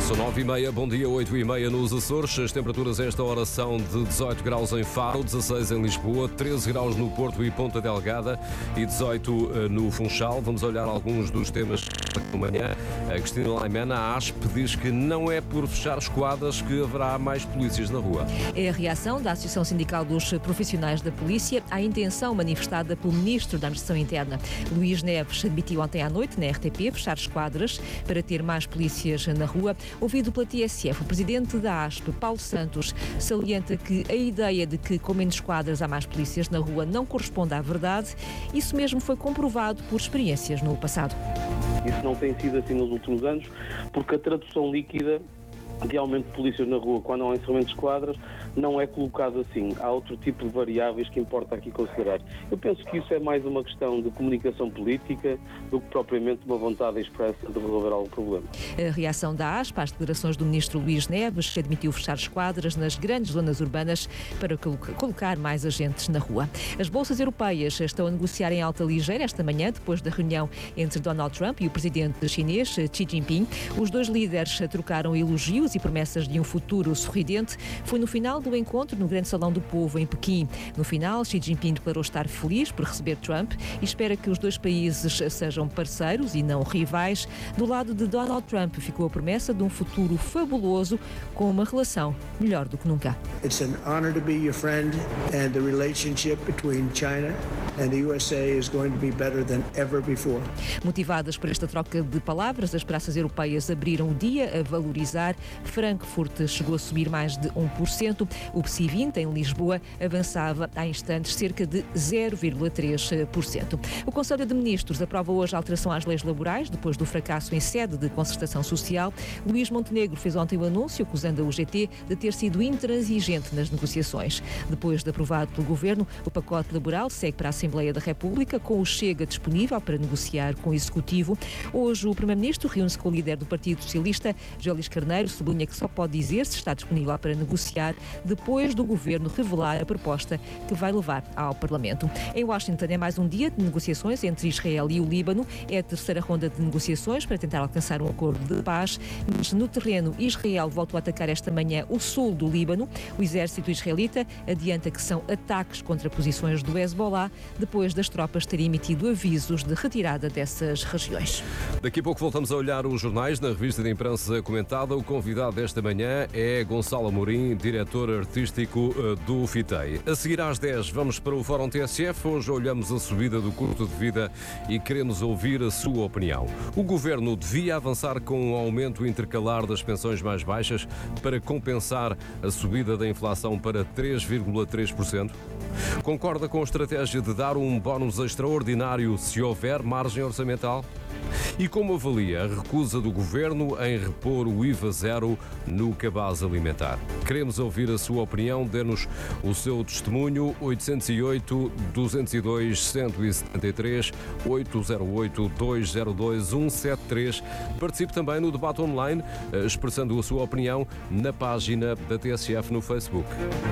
São 9h30, bom dia, 8h30 nos Açores. As temperaturas a esta hora são de 18 graus em Faro, 16 em Lisboa, 13 graus no Porto e Ponta Delgada e 18 no Funchal. Vamos olhar alguns dos temas da manhã. A Cristina Laimena, a ASP, diz que não é por fechar esquadras que haverá mais polícias na rua. É a reação da Associação Sindical dos Profissionais da Polícia à intenção manifestada pelo Ministro da Administração Interna. Luís Neves admitiu ontem à noite na RTP fechar esquadras para ter mais polícias na rua. Ouvido pela TSF, o presidente da ASP, Paulo Santos, salienta que a ideia de que com menos esquadras há mais polícias na rua não corresponde à verdade. Isso mesmo foi comprovado por experiências no passado. Isso não tem sido assim nos últimos anos, porque a tradução líquida de aumento de polícias na rua, quando há um encerramento de esquadras, não é colocado assim. Há outro tipo de variáveis que importa aqui considerar. Eu penso que isso é mais uma questão de comunicação política do que propriamente uma vontade expressa de resolver algum problema. A reação da ASP às declarações do ministro Luís Neves, que admitiu fechar esquadras nas grandes zonas urbanas para colocar mais agentes na rua. As bolsas europeias estão a negociar em alta ligeira esta manhã, depois da reunião entre Donald Trump e o presidente chinês Xi Jinping. Os dois líderes trocaram elogios e promessas de um futuro sorridente. Foi no final do encontro no Grande Salão do Povo, em Pequim. No final, Xi Jinping declarou estar feliz por receber Trump e espera que os dois países sejam parceiros e não rivais. Do lado de Donald Trump ficou a promessa de um futuro fabuloso com uma relação melhor do que nunca. It's an honor to be your friend and the relationship between China and the USA is going to be better than ever before. Motivadas por esta troca de palavras, as praças europeias abriram o dia a valorizar. Frankfurt chegou a subir mais de 1%. O PSI 20 em Lisboa avançava há instantes cerca de 0,3%. O Conselho de Ministros aprova hoje a alteração às leis laborais, depois do fracasso em sede de concertação social. Luís Montenegro fez ontem o anúncio, acusando a UGT de ter sido intransigente nas negociações. Depois de aprovado pelo Governo, o pacote laboral segue para a Assembleia da República, com o Chega disponível para negociar com o Executivo. Hoje o Primeiro-Ministro reúne-se com o líder do Partido Socialista, José Carneiro, sublinha que só pode dizer se está disponível para negociar depois do Governo revelar a proposta que vai levar ao Parlamento. Em Washington é mais um dia de negociações entre Israel e o Líbano. É a terceira ronda de negociações para tentar alcançar um acordo de paz, mas no terreno Israel voltou a atacar esta manhã o sul do Líbano. O exército israelita adianta que são ataques contra posições do Hezbollah, depois das tropas terem emitido avisos de retirada dessas regiões. Daqui a pouco voltamos a olhar os jornais na revista de imprensa comentada. O convidado desta manhã é Gonçalo Amorim, diretor artístico do FITEI. A seguir às 10 vamos para o Fórum TSF. Hoje olhamos a subida do custo de vida e queremos ouvir a sua opinião. O Governo devia avançar com um aumento intercalar das pensões mais baixas para compensar a subida da inflação para 3,3%? Concorda com a estratégia de dar um bónus extraordinário se houver margem orçamental? E como avalia a recusa do Governo em repor o IVA zero no cabaz alimentar? Queremos ouvir a sua opinião, dê-nos o seu testemunho. 808-202-173, 808-202-173. Participe também no debate online, expressando a sua opinião na página da TSF no Facebook.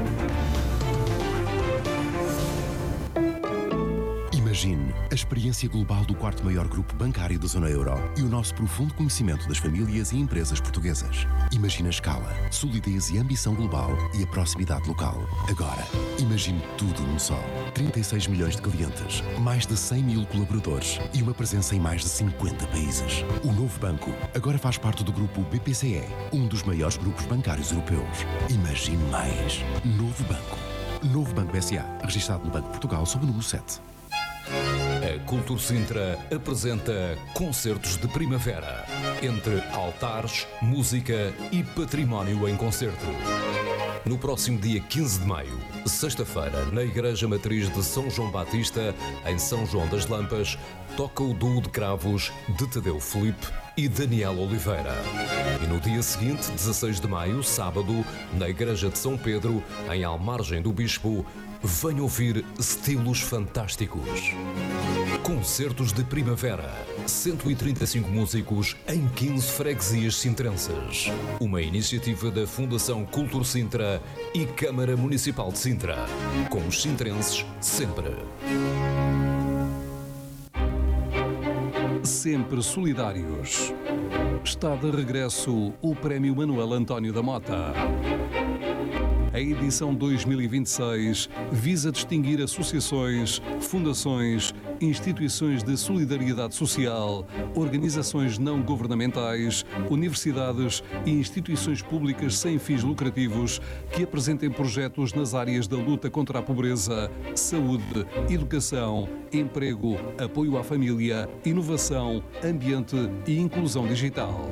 Imagine a experiência global do quarto maior grupo bancário da zona euro e o nosso profundo conhecimento das famílias e empresas portuguesas. Imagine a escala, solidez e ambição global e a proximidade local. Agora, imagine tudo num só. 36 milhões de clientes, mais de 100 mil colaboradores e uma presença em mais de 50 países. O novo banco agora faz parte do grupo BPCE, um dos maiores grupos bancários europeus. Imagine mais. Novo banco. Novo Banco SA, registado no Banco de Portugal sob o número 7. A Cultur Sintra apresenta Concertos de Primavera, entre altares, música e património em concerto. No próximo dia 15 de maio, sexta-feira, na Igreja Matriz de São João Batista, em São João das Lampas, toca o duo de cravos de Tadeu Filipe e Daniel Oliveira. E no dia seguinte, 16 de maio, sábado, na Igreja de São Pedro, em Almargem do Bispo, venha ouvir estilos fantásticos. Concertos de Primavera. 135 músicos em 15 freguesias sintrenses. Uma iniciativa da Fundação Cultur Sintra e Câmara Municipal de Sintra. Com os sintrenses sempre. sempre solidários. Está de regresso o Prémio Manuel António da Mota. A edição 2026 visa distinguir associações, fundações, instituições de solidariedade social, organizações não governamentais, universidades e instituições públicas sem fins lucrativos que apresentem projetos nas áreas da luta contra a pobreza, saúde, educação, emprego, apoio à família, inovação, ambiente e inclusão digital.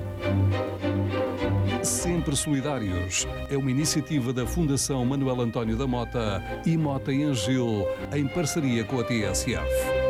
Sempre Solidários é uma iniciativa da Fundação Manuel António da Mota e Mota e Angil, em parceria com a TSF.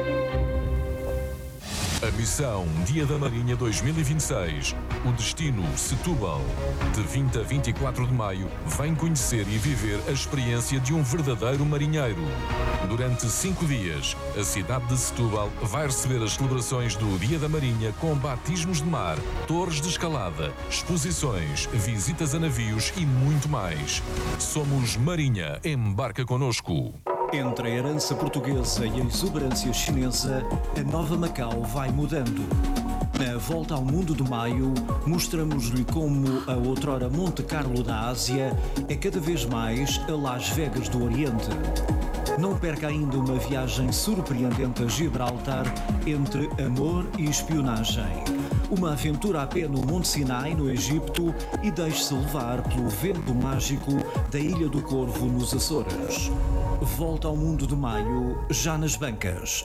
A missão Dia da Marinha 2026. O destino Setúbal. De 20 a 24 de maio, vem conhecer e viver a experiência de um verdadeiro marinheiro. Durante 5 dias, a cidade de Setúbal vai receber as celebrações do Dia da Marinha com batismos de mar, torres de escalada, exposições, visitas a navios e muito mais. Somos Marinha. Embarca connosco. Entre a herança portuguesa e a exuberância chinesa, a nova Macau vai mudando. Na Volta ao Mundo de Maio, mostramos-lhe como a outrora Monte Carlo da Ásia é cada vez mais a Las Vegas do Oriente. Não perca ainda uma viagem surpreendente a Gibraltar entre amor e espionagem. Uma aventura a pé no Monte Sinai, no Egito, e deixe-se levar pelo vento mágico da Ilha do Corvo, nos Açores. Volta ao Mundo de Maio, já nas bancas.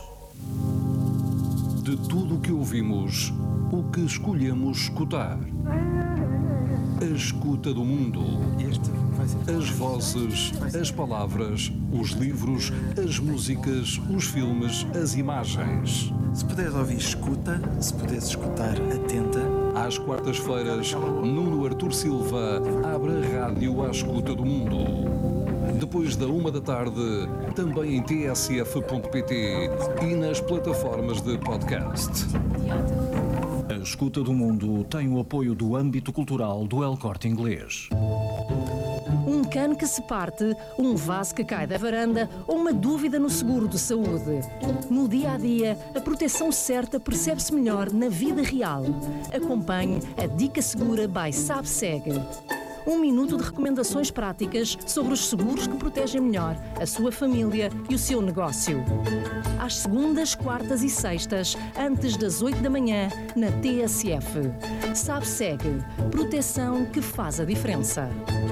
De tudo o que ouvimos, o que escolhemos escutar. A escuta do mundo. As vozes, as palavras, os livros, as músicas, os filmes, as imagens. Se puderes ouvir, escuta. Se puderes escutar, atenta. Às quartas-feiras, Nuno Artur Silva abre a rádio à escuta do mundo. Depois da 13h, também em tsf.pt e nas plataformas de podcast. A Escuta do Mundo tem o apoio do âmbito cultural do El Corte Inglês. Um cano que se parte, um vaso que cai da varanda ou uma dúvida no seguro de saúde. No dia a dia, a proteção certa percebe-se melhor na vida real. Acompanhe a Dica Segura by SABSEG. 1 minuto de recomendações práticas sobre os seguros que protegem melhor a sua família e o seu negócio. Às segundas, quartas e sextas, antes das 8 da manhã, na TSF. SABSEG. Proteção que faz a diferença.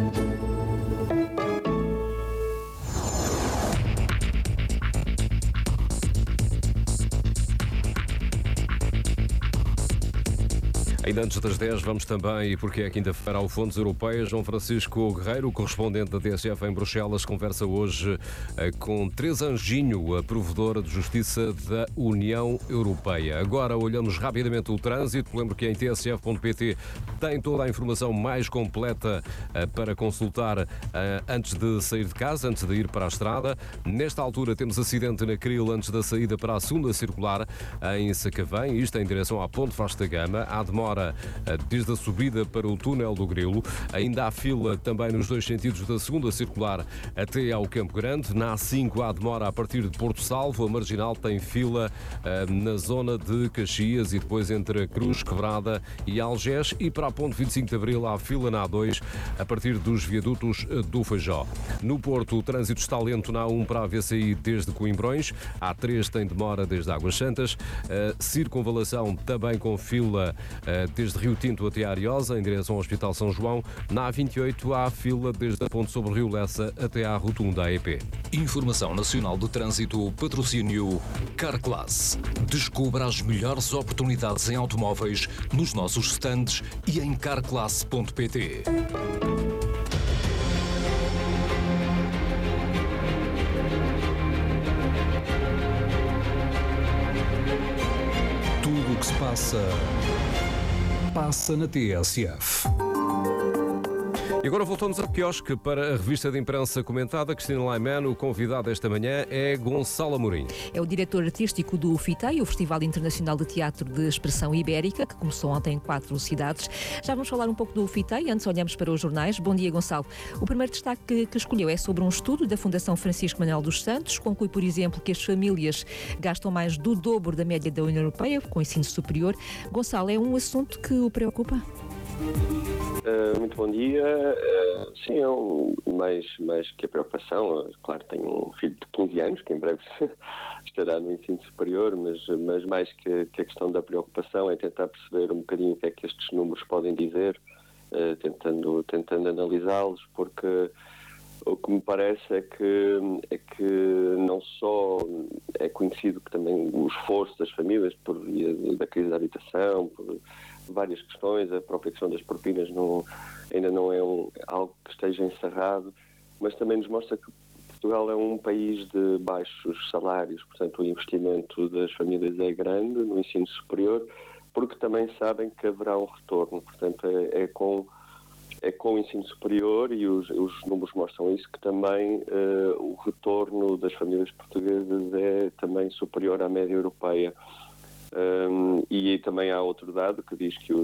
Ainda antes das 10, vamos também, e porque é quinta-feira, ao Fondos Europeias. João Francisco Guerreiro, correspondente da TSF em Bruxelas, conversa hoje com Teresa Anjinho, a provedora de Justiça da União Europeia. Agora olhamos rapidamente o trânsito. Lembro que em tsf.pt tem toda a informação mais completa para consultar antes de sair de casa, antes de ir para a estrada. Nesta altura temos acidente na Cril antes da saída para a segunda circular em Sacavém, isto em direção à Ponte Vasta Gama. Há demora desde a subida para o túnel do Grilo. Ainda há fila também nos dois sentidos da segunda circular até ao Campo Grande. Na A5 há demora a partir de Porto Salvo. A Marginal tem fila na zona de Caxias e depois entre a Cruz Quebrada e Algés. E para a Ponte 25 de Abril há fila na A2 a partir dos viadutos do Feijó. No Porto o trânsito está lento na A1 para a VCI desde Coimbrões. A A3 tem demora desde Águas Santas. Circunvalação também com fila desde Rio Tinto até a Ariosa, em direção ao Hospital São João. Na A28 há fila desde a Ponte sobre o Rio Lessa até à Rotunda AEP. Informação Nacional de Trânsito, patrocínio Carclass. Descubra as melhores oportunidades em automóveis nos nossos stands e em carclass.pt. Tudo o que se passa na TSF. E agora voltamos ao quiosque para a revista de imprensa comentada. Cristina Laiman, o convidado esta manhã é Gonçalo Amorim. É o diretor artístico do FITEI, o Festival Internacional de Teatro de Expressão Ibérica, que começou ontem em 4 cidades. Já vamos falar um pouco do FITEI, antes olhamos para os jornais. Bom dia, Gonçalo. O primeiro destaque que escolheu é sobre um estudo da Fundação Francisco Manuel dos Santos. Conclui, por exemplo, que as famílias gastam mais do dobro da média da União Europeia com o ensino superior. Gonçalo, é um assunto que o preocupa? Muito bom dia. Sim, mais que a preocupação. Claro, tenho um filho de 15 anos, que em breve estará no ensino superior, mas mais que a questão da preocupação é tentar perceber um bocadinho o que é que estes números podem dizer, tentando analisá-los, porque o que me parece é que não só é conhecido que também o esforço das famílias por via da crise da habitação, por várias questões, a própria questão das propinas ainda não é algo que esteja encerrado, mas também nos mostra que Portugal é um país de baixos salários, portanto o investimento das famílias é grande no ensino superior, porque também sabem que haverá um retorno, portanto é com o ensino superior, e os números mostram isso, que também o retorno das famílias portuguesas é também superior à média europeia. E também há outro dado que diz que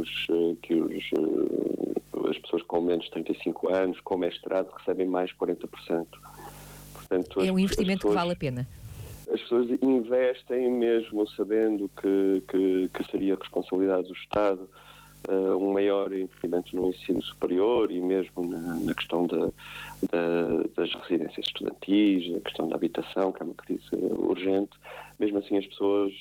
as pessoas com menos de 35 anos, com mestrado, recebem mais 40%. Portanto, é um investimento que vale a pena. As pessoas investem mesmo sabendo que seria responsabilidade do Estado um maior investimento no ensino superior e mesmo na questão das residências estudantis, na questão da habitação, que é uma crise urgente. Mesmo assim, as pessoas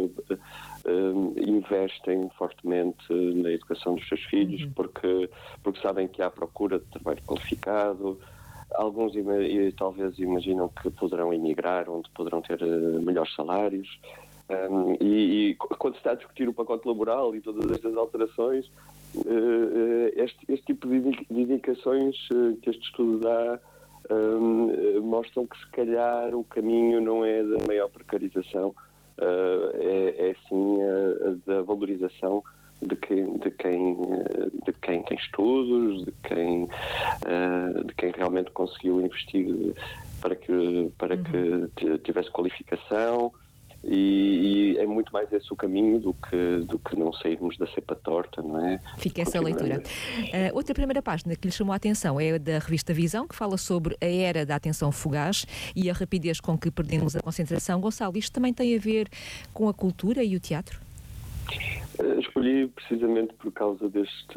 investem fortemente na educação dos seus filhos, porque sabem que há procura de trabalho qualificado. Alguns talvez imaginam que poderão emigrar, onde poderão ter melhores salários. E quando se está a discutir o pacote laboral e todas estas alterações, este tipo de indicações que este estudo dá mostram que se calhar o caminho não é da maior precarização, é sim da valorização de quem tem estudos, de quem realmente conseguiu investir para que tivesse qualificação. E é muito mais esse o caminho do que não sairmos da cepa torta, não é? Fica essa leitura. Outra primeira página que lhe chamou a atenção é da revista Visão, que fala sobre a era da atenção fugaz e a rapidez com que perdemos a concentração. Gonçalo, isto também tem a ver com a cultura e o teatro? Escolhi precisamente por causa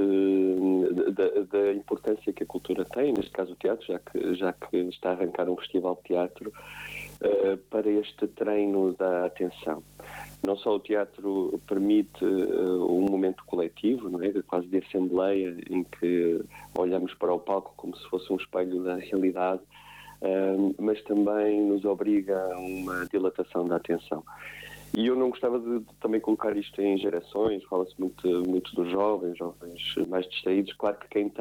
da importância que a cultura tem, neste caso o teatro, já que está a arrancar um festival de teatro, para este treino da atenção. Não só o teatro permite um momento coletivo, não é? Quase de assembleia, em que olhamos para o palco como se fosse um espelho da realidade, mas também nos obriga a uma dilatação da atenção. E eu não gostava de também colocar isto em gerações, fala-se muito dos jovens mais distraídos. Claro que quem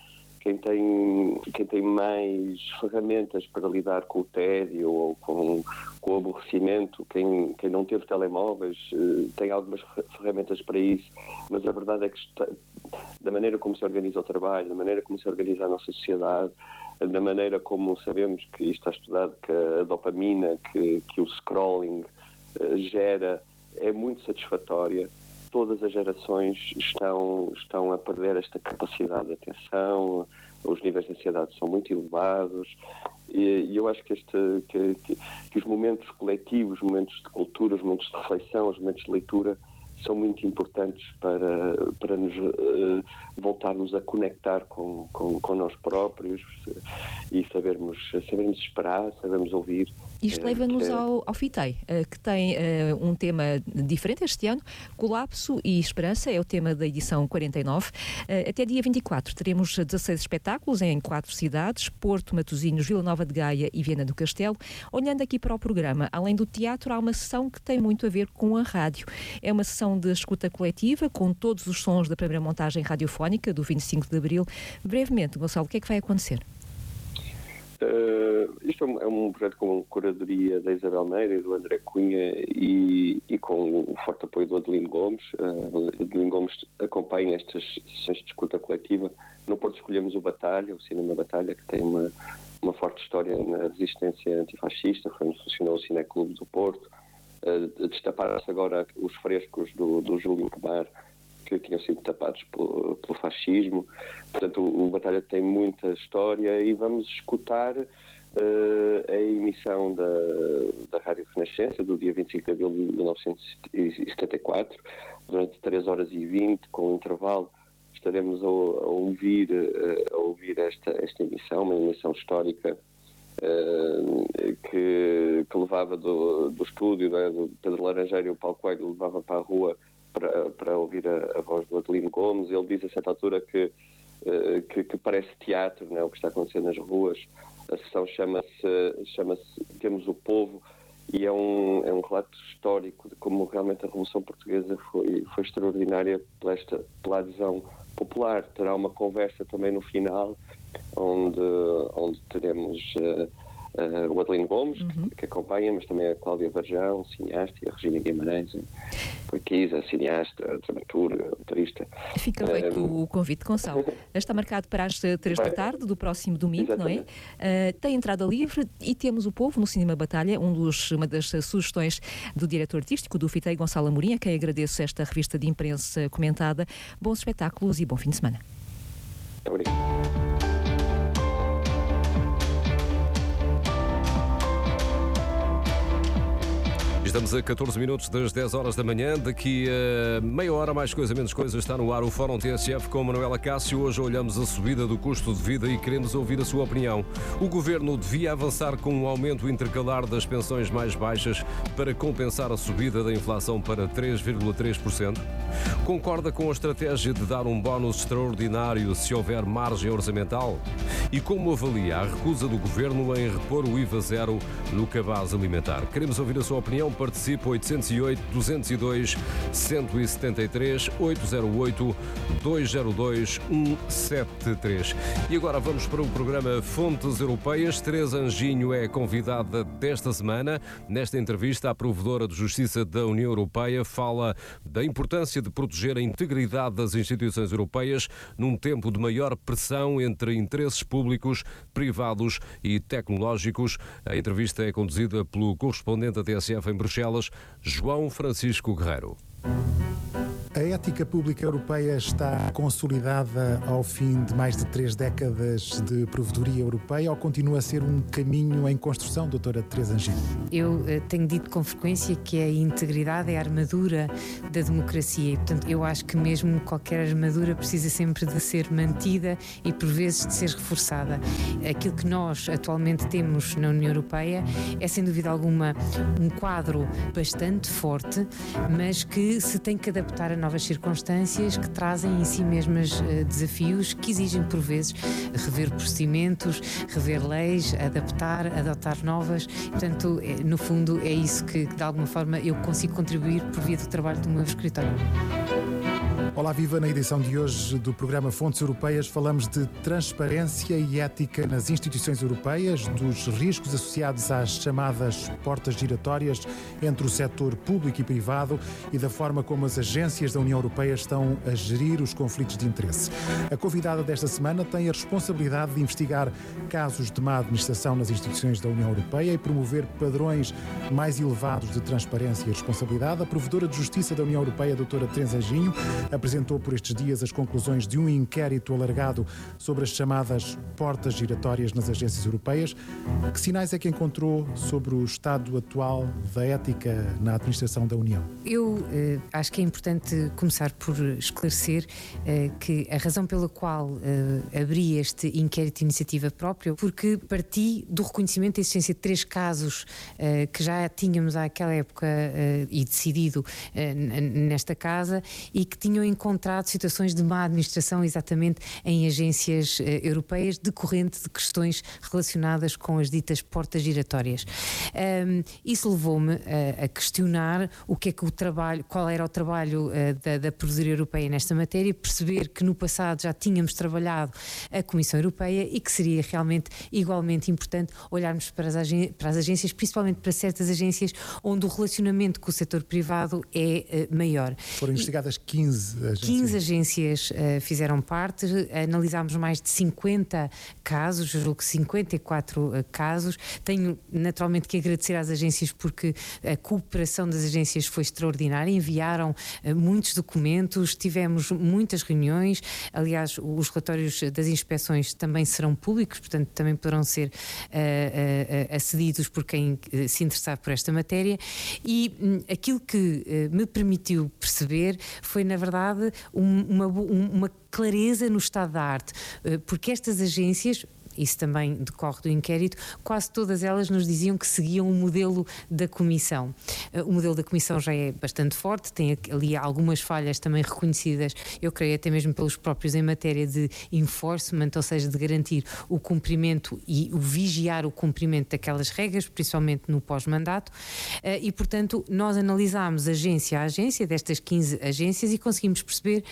tem mais ferramentas para lidar com o tédio ou com o aborrecimento, quem não teve telemóveis, tem algumas ferramentas para isso, mas a verdade é que da maneira como se organiza o trabalho, da maneira como se organiza a nossa sociedade, da maneira como sabemos que isto está estudado, que a dopamina, que o scrolling gera, é muito satisfatória. Todas as gerações estão a perder esta capacidade de atenção, os níveis de ansiedade são muito elevados, e eu acho que os momentos coletivos, os momentos de cultura, os momentos de reflexão, os momentos de leitura são muito importantes para nos voltarmos a conectar com nós próprios e sabermos esperar, sabermos ouvir. Isto leva-nos ao FITEI, que tem um tema diferente este ano, Colapso e Esperança, é o tema da edição 49. Até dia 24 teremos 16 espetáculos em 4 cidades, Porto, Matosinhos, Vila Nova de Gaia e Viana do Castelo. Olhando aqui para o programa, além do teatro, há uma sessão que tem muito a ver com a rádio. É uma sessão de escuta coletiva, com todos os sons da primeira montagem radiofónica do 25 de Abril. Brevemente, Gonçalo, o que é que vai acontecer? Isto é um projeto com curadoria da Isabel Meira e do André Cunha e com o forte apoio do Adelino Gomes. Adelino Gomes acompanha estas sessões de escuta coletiva. No Porto escolhemos o Batalha, o Cinema Batalha, que tem uma forte história na resistência antifascista. Foi onde funcionou o Cineclube do Porto. Destaparam-se agora os frescos do Júlio Pomar, que tinham sido tapados pelo fascismo. Portanto, o Batalha tem muita história e vamos escutar a emissão da Rádio Renascença do dia 25 de abril de 1974, durante 3 horas e 20, com um intervalo. Estaremos a ouvir esta emissão, uma emissão histórica que levava do estúdio, do Pedro Laranjeiro e o Paulo Coelho, levava para a rua para ouvir a voz do Adelino Gomes. Ele diz a certa altura que parece teatro, não é? O que está acontecendo nas ruas. A sessão chama-se Temos o Povo, e é um relato histórico de como realmente a Revolução Portuguesa foi extraordinária pela adesão popular. Terá uma conversa também no final, onde teremos o Adelino Gomes, que acompanha, mas também a Cláudia Varjão, cineasta, e a Regina Guimarães, poetisa, cineasta, dramaturga, motorista. Fica feito o convite, Gonçalo. Está marcado para as 3 da tarde do próximo domingo, exatamente. Não é? Tem entrada livre e temos o Povo no Cinema Batalha, uma das sugestões do diretor artístico do FITEI, Gonçalo Amorim, a quem agradeço esta revista de imprensa comentada. Bons espetáculos e bom fim de semana. Muito obrigado. Estamos a 14 minutos das 10 horas da manhã. Daqui a meia hora, mais coisa, menos coisa, está no ar o Fórum TSF com Manuela Cássio. Hoje olhamos a subida do custo de vida e queremos ouvir a sua opinião. O Governo devia avançar com um aumento intercalar das pensões mais baixas para compensar a subida da inflação para 3,3%? Concorda com a estratégia de dar um bónus extraordinário se houver margem orçamental? E como avalia a recusa do Governo em repor o IVA zero no cabaz alimentar? Queremos ouvir a sua opinião. Participe 808-202-173, 808-202-173. E agora vamos para o programa Fontes Europeias. Teresa Anjinho é convidada desta semana. Nesta entrevista, a Provedora de Justiça da União Europeia fala da importância de proteger a integridade das instituições europeias num tempo de maior pressão entre interesses públicos, privados e tecnológicos. A entrevista é conduzida pelo correspondente da TSF em Bruxelas, João Francisco Guerreiro. A ética pública europeia está consolidada ao fim de mais de 3 décadas de provedoria europeia ou continua a ser um caminho em construção, doutora Teresa Anjinho? Eu tenho dito com frequência que a integridade é a armadura da democracia e, portanto, eu acho que mesmo qualquer armadura precisa sempre de ser mantida e, por vezes, de ser reforçada. Aquilo que nós atualmente temos na União Europeia é, sem dúvida alguma, um quadro bastante forte, mas que se tem que adaptar a novas circunstâncias que trazem em si mesmas desafios que exigem, por vezes, rever procedimentos, rever leis, adotar novas. Portanto, no fundo, é isso que de alguma forma, eu consigo contribuir por via do trabalho do meu escritório. Olá, viva! Na edição de hoje do programa Fontes Europeias falamos de transparência e ética nas instituições europeias, dos riscos associados às chamadas portas giratórias entre o setor público e privado e da forma como as agências da União Europeia estão a gerir os conflitos de interesse. A convidada desta semana tem a responsabilidade de investigar casos de má administração nas instituições da União Europeia e promover padrões mais elevados de transparência e responsabilidade. A Provedora de Justiça da União Europeia, doutora Teresa Anjinho, apresentou por estes dias as conclusões de um inquérito alargado sobre as chamadas portas giratórias nas agências europeias. Que sinais é que encontrou sobre o estado atual da ética na administração da União? Eu acho que é importante começar por esclarecer que a razão pela qual abri este inquérito de iniciativa própria, porque parti do reconhecimento da existência de 3 casos que já tínhamos àquela época e decidido nesta casa e que tinham em encontrado situações de má administração exatamente em agências europeias decorrente de questões relacionadas com as ditas portas giratórias. Isso levou-me a questionar o que é que qual era o trabalho da Procuradoria Europeia nesta matéria, perceber que no passado já tínhamos trabalhado a Comissão Europeia e que seria realmente igualmente importante olharmos para as agências, principalmente para certas agências onde o relacionamento com o setor privado é maior. Foram investigadas 15 agências. 15 agências fizeram parte, analisámos mais de 50 casos, julgo que 54 casos. Tenho naturalmente que agradecer às agências porque a cooperação das agências foi extraordinária, enviaram muitos documentos, tivemos muitas reuniões, aliás os relatórios das inspeções também serão públicos, portanto também poderão ser acedidos por quem se interessar por esta matéria, e aquilo que me permitiu perceber foi na verdade uma clareza no estado da arte, porque estas agências, isso também decorre do inquérito, quase todas elas nos diziam que seguiam o modelo da Comissão. O modelo da Comissão já é bastante forte, tem ali algumas falhas também reconhecidas, eu creio até mesmo pelos próprios em matéria de enforcement, ou seja, de garantir o cumprimento e o vigiar o cumprimento daquelas regras, principalmente no pós-mandato, e portanto nós analisámos agência a agência, destas 15 agências, e conseguimos perceber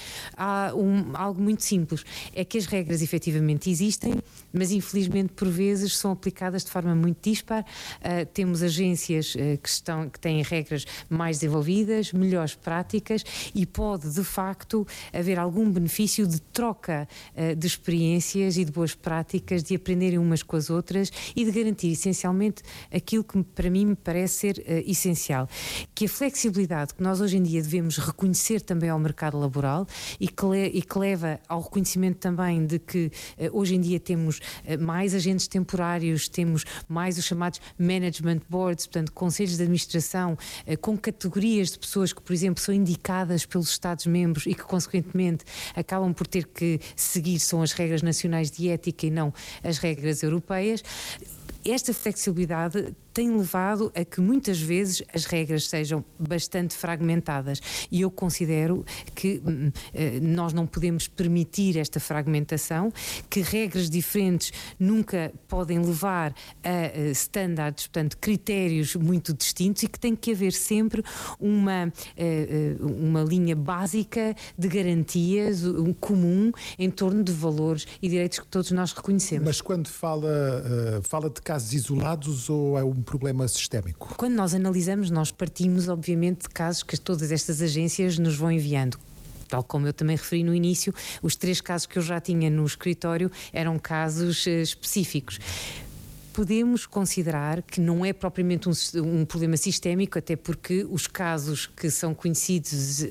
algo muito simples, é que as regras efetivamente existem, mas infelizmente por vezes são aplicadas de forma muito dispar. Temos agências que têm regras mais desenvolvidas, melhores práticas, e pode de facto haver algum benefício de troca de experiências e de boas práticas, de aprenderem umas com as outras e de garantir essencialmente aquilo que para mim me parece ser essencial, que a flexibilidade que nós hoje em dia devemos reconhecer também ao mercado laboral e que leva ao reconhecimento também de que hoje em dia temos mais agentes temporários, temos mais os chamados management boards, portanto conselhos de administração com categorias de pessoas que, por exemplo, são indicadas pelos Estados-membros e que consequentemente acabam por ter que seguir são as regras nacionais de ética e não as regras europeias. Esta flexibilidade tem levado a que muitas vezes as regras sejam bastante fragmentadas, e eu considero que nós não podemos permitir esta fragmentação, que regras diferentes nunca podem levar a standards, portanto critérios muito distintos, e que tem que haver sempre uma linha básica de garantias comum em torno de valores e direitos que todos nós reconhecemos. Mas quando fala de casos isolados ou é um problema sistémico? Quando nós analisamos, nós partimos obviamente de casos que todas estas agências nos vão enviando. Tal como eu também referi no início, os 3 casos que eu já tinha no escritório eram casos específicos. Podemos considerar que não é propriamente um problema sistémico, até porque os casos que são conhecidos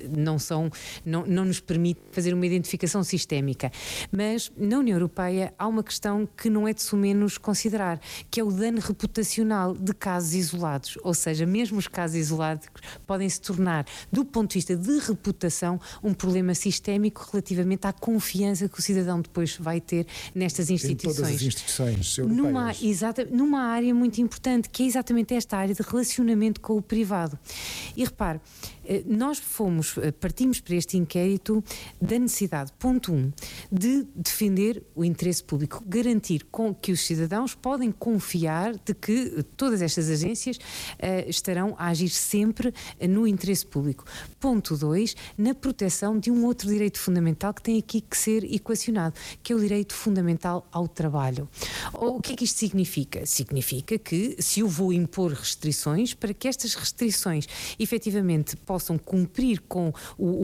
não nos permite fazer uma identificação sistémica. Mas na União Europeia há uma questão que não é de sumenos considerar, que é o dano reputacional de casos isolados. Ou seja, mesmo os casos isolados podem se tornar, do ponto de vista de reputação, um problema sistémico relativamente à confiança que o cidadão depois vai ter nestas instituições. Em todas as instituições europeias. Numa área muito importante, que é exatamente esta área de relacionamento com o privado. E repare, nós partimos para este inquérito da necessidade, ponto 1, de defender o interesse público, garantir que os cidadãos podem confiar de que todas estas agências estarão a agir sempre no interesse público. Ponto 2, na proteção de um outro direito fundamental que tem aqui que ser equacionado, que é o direito fundamental ao trabalho. O que é que isto significa? Significa que se eu vou impor restrições, para que estas restrições efetivamente possam cumprir com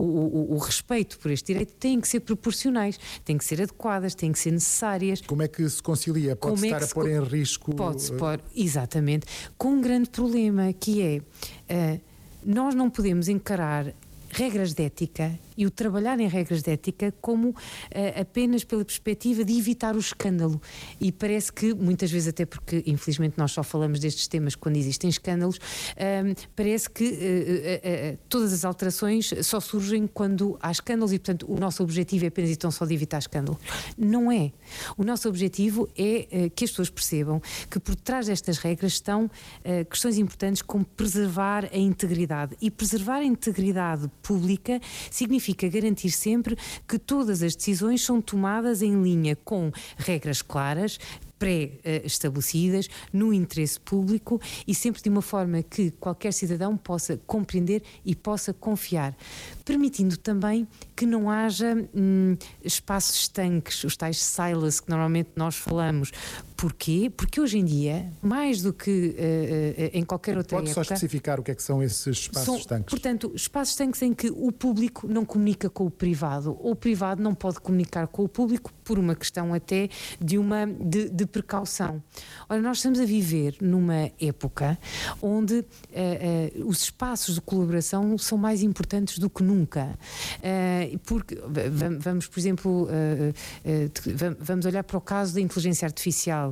o respeito por este direito, têm que ser proporcionais, têm que ser adequadas, têm que ser necessárias. Como é que se concilia? Pode-se estar a pôr em risco... Pode-se pôr, exatamente, com um grande problema que é, nós não podemos encarar regras de ética e o trabalhar em regras de ética como apenas pela perspectiva de evitar o escândalo. E parece que, muitas vezes, até porque infelizmente nós só falamos destes temas quando existem escândalos, parece que todas as alterações só surgem quando há escândalos e, portanto, o nosso objetivo é apenas e tão só de evitar escândalo. Não é. O nosso objetivo é que as pessoas percebam que por trás destas regras estão questões importantes como preservar a integridade. E preservar a integridade pública significa garantir sempre que todas as decisões são tomadas em linha com regras claras, pré-estabelecidas, no interesse público e sempre de uma forma que qualquer cidadão possa compreender e possa confiar, permitindo também que não haja espaços estanques, os tais silos que normalmente nós falamos. Porquê? Porque hoje em dia, mais do que em qualquer outra época... Pode só especificar o que é que são esses espaços estanques? Portanto, espaços estanques em que o público não comunica com o privado, ou o privado não pode comunicar com o público por uma questão até de precaução. Ora, nós estamos a viver numa época onde os espaços de colaboração são mais importantes do que nunca. Porque, vamos, por exemplo, vamos olhar para o caso da inteligência artificial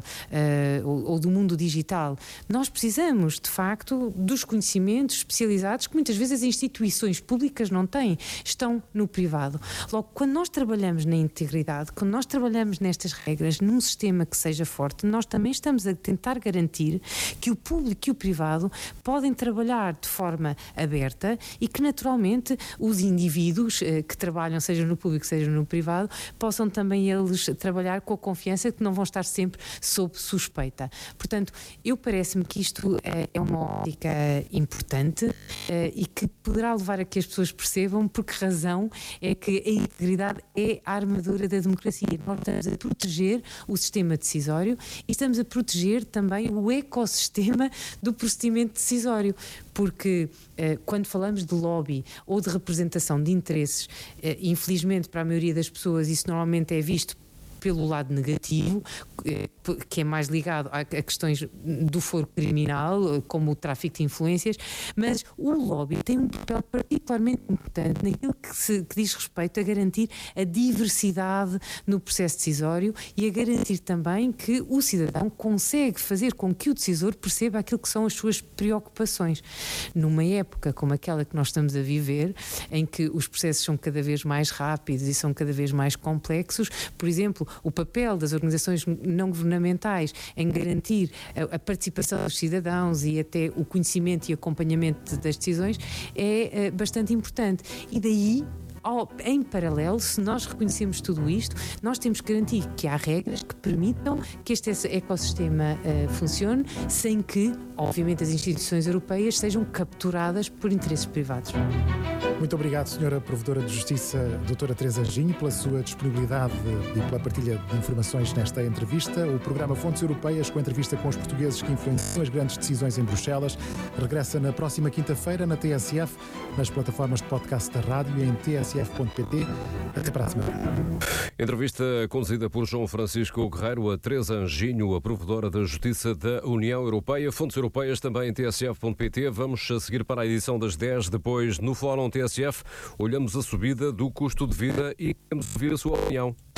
ou do mundo digital. Nós precisamos, de facto, dos conhecimentos especializados que muitas vezes as instituições públicas não têm, estão no privado. Logo, quando nós trabalhamos na integridade, quando nós trabalhamos nestas regras, num sistema que seja forte, nós também estamos a tentar garantir que o público e o privado podem trabalhar de forma aberta e que, naturalmente, os indivíduos que trabalham, seja no público, seja no privado, possam também eles trabalhar com a confiança que não vão estar sempre sob suspeita. Portanto, parece-me que isto é uma ótica importante e que poderá levar a que as pessoas percebam por que razão é que a integridade é a armadura da democracia. Nós estamos a proteger o sistema decisório e estamos a proteger também o ecossistema do procedimento decisório, porque quando falamos de lobby ou de representação de interesses, infelizmente para a maioria das pessoas isso normalmente é visto pelo lado negativo, que é mais ligado a questões do foro criminal, como o tráfico de influências, mas o lobby tem um papel particularmente importante naquilo que diz respeito a garantir a diversidade no processo decisório e a garantir também que o cidadão consegue fazer com que o decisor perceba aquilo que são as suas preocupações. Numa época como aquela que nós estamos a viver, em que os processos são cada vez mais rápidos e são cada vez mais complexos, por exemplo, o papel das organizações não governamentais em garantir a participação dos cidadãos e até o conhecimento e acompanhamento das decisões é bastante importante. E daí, em paralelo, se nós reconhecemos tudo isto, nós temos que garantir que há regras que permitam que este ecossistema funcione sem que, obviamente, as instituições europeias sejam capturadas por interesses privados. Muito obrigado, Sra. Provedora de Justiça, Dra. Teresa Anjinho, pela sua disponibilidade e pela partilha de informações nesta entrevista. O programa Fontes Europeias, com a entrevista com os portugueses que influenciam as grandes decisões em Bruxelas, regressa na próxima quinta-feira na TSF, nas plataformas de podcast da rádio e em tsf.pt. Até para a semana. Entrevista conduzida por João Francisco Guerreiro a Teresa Anjinho, a Provedora da Justiça da União Europeia. Fontes Europeias também em tsf.pt. Vamos a seguir para a edição das 10, depois no Fórum TSF. Olhamos a subida do custo de vida e queremos ouvir a sua opinião.